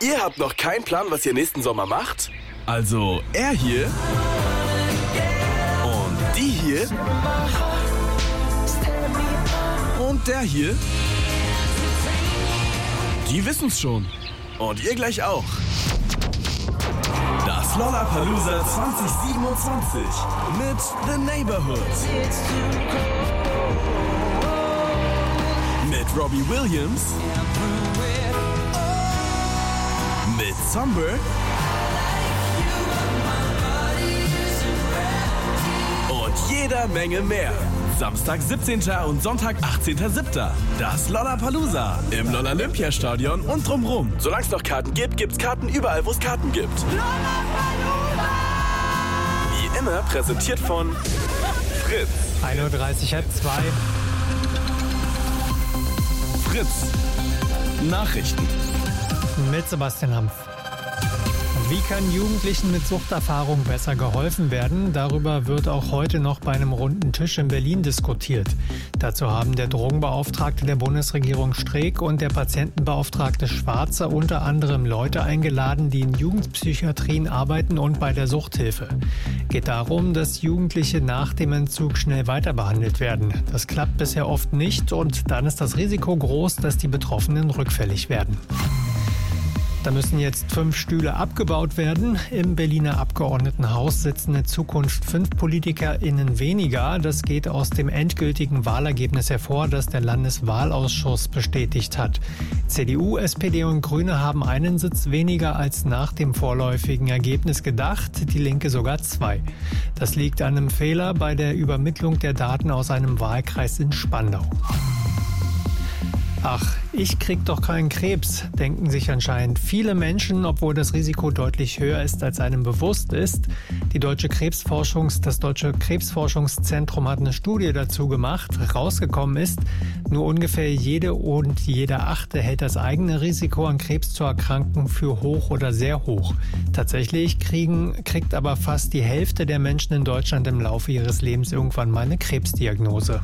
Ihr habt noch keinen Plan, was ihr nächsten Sommer macht? Also er hier und die hier und der hier, die wissen's schon. Und ihr gleich auch. Das Lollapalooza 2027 mit The Neighborhood. Mit Robbie Williams. Mit Somber. Und jeder Menge mehr. Samstag 17. und Sonntag 18.07. Das Lollapalooza im Lollapalooza-Stadion und drumrum. Solange es noch Karten gibt, gibt's Karten überall, wo es Karten gibt. Lollapalooza! Wie immer präsentiert von Fritz. 1.30 Uhr, 2. Fritz. Nachrichten. Mit Sebastian Hampf. Wie kann Jugendlichen mit Suchterfahrung besser geholfen werden? Darüber wird auch heute noch bei einem runden Tisch in Berlin diskutiert. Dazu haben der Drogenbeauftragte der Bundesregierung Streeck und der Patientenbeauftragte Schwarzer unter anderem Leute eingeladen, die in Jugendpsychiatrien arbeiten und bei der Suchthilfe. Geht darum, dass Jugendliche nach dem Entzug schnell weiter behandelt werden. Das klappt bisher oft nicht und dann ist das Risiko groß, dass die Betroffenen rückfällig werden. Da müssen jetzt 5 Stühle abgebaut werden. Im Berliner Abgeordnetenhaus sitzen in Zukunft 5 PolitikerInnen weniger. Das geht aus dem endgültigen Wahlergebnis hervor, das der Landeswahlausschuss bestätigt hat. CDU, SPD und Grüne haben einen Sitz weniger als nach dem vorläufigen Ergebnis gedacht, die Linke sogar 2. Das liegt an einem Fehler bei der Übermittlung der Daten aus einem Wahlkreis in Spandau. Ach, ich krieg doch keinen Krebs, denken sich anscheinend viele Menschen, obwohl das Risiko deutlich höher ist, als einem bewusst ist. Das Deutsche Krebsforschungszentrum hat eine Studie dazu gemacht. Rausgekommen ist, nur ungefähr jede und jeder Achte hält das eigene Risiko, an Krebs zu erkranken, für hoch oder sehr hoch. Tatsächlich kriegt aber fast die Hälfte der Menschen in Deutschland im Laufe ihres Lebens irgendwann mal eine Krebsdiagnose.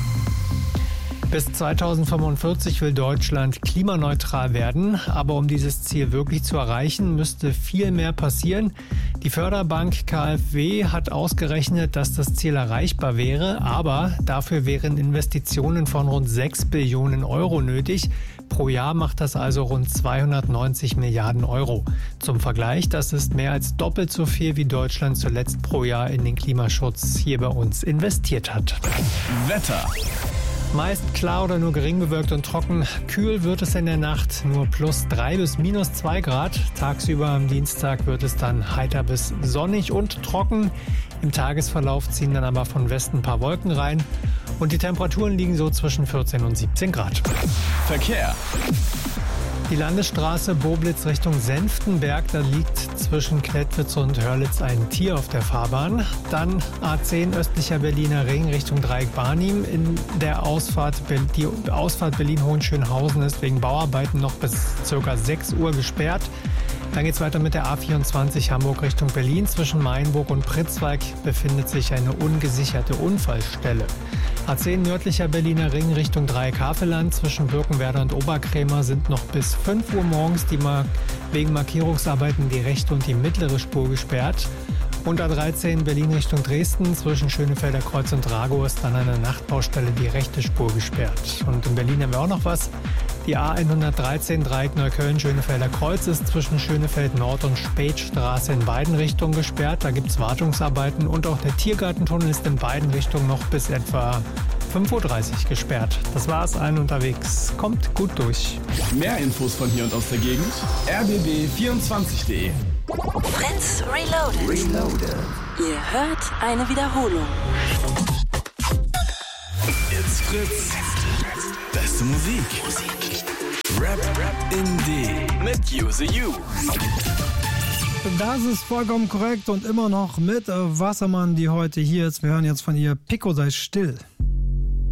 Bis 2045 will Deutschland klimaneutral werden, aber um dieses Ziel wirklich zu erreichen, müsste viel mehr passieren. Die Förderbank KfW hat ausgerechnet, dass das Ziel erreichbar wäre, aber dafür wären Investitionen von rund 6 Billionen Euro nötig. Pro Jahr macht das also rund 290 Milliarden Euro. Zum Vergleich, das ist mehr als doppelt so viel, wie Deutschland zuletzt pro Jahr in den Klimaschutz hier bei uns investiert hat. Wetter. Meist klar oder nur gering bewölkt und trocken. Kühl wird es in der Nacht, nur +3 bis -2 Grad. Tagsüber am Dienstag wird es dann heiter bis sonnig und trocken. Im Tagesverlauf ziehen dann aber von Westen ein paar Wolken rein. Und die Temperaturen liegen so zwischen 14 und 17 Grad. Verkehr. Die Landesstraße Boblitz Richtung Senftenberg, da liegt zwischen Klettwitz und Hörlitz ein Tier auf der Fahrbahn. Dann A10 östlicher Berliner Ring Richtung Dreieck Barnim. In der die Ausfahrt Berlin-Hohenschönhausen ist wegen Bauarbeiten noch bis ca. 6 Uhr gesperrt. Dann geht es weiter mit der A24 Hamburg Richtung Berlin. Zwischen Mainburg und Pritzwalk befindet sich eine ungesicherte Unfallstelle. A10 nördlicher Berliner Ring Richtung Dreieck-Havelland. Zwischen Birkenwerder und Oberkrämer sind noch bis 5 Uhr morgens wegen Markierungsarbeiten die rechte und die mittlere Spur gesperrt. Und A13 Berlin Richtung Dresden. Zwischen Schönefelder Kreuz und Dragow ist dann an der Nachtbaustelle die rechte Spur gesperrt. Und in Berlin haben wir auch noch was. Die A113 Dreieck Neukölln-Schönefelder Kreuz ist zwischen Schönefeld Nord und Spätstraße in beiden Richtungen gesperrt. Da gibt es Wartungsarbeiten und auch der Tiergartentunnel ist in beiden Richtungen noch bis etwa 5.30 Uhr gesperrt. Das war's, allen unterwegs. Kommt gut durch. Mehr Infos von hier und aus der Gegend. rbb24.de. Fritz Reloaded. Ihr hört eine Wiederholung. It's Fritz. Beste Musik. Rap Indie mit Use You. Das ist vollkommen korrekt und immer noch mit Wassermann, die heute hier ist. Wir hören jetzt von ihr Pico sei still.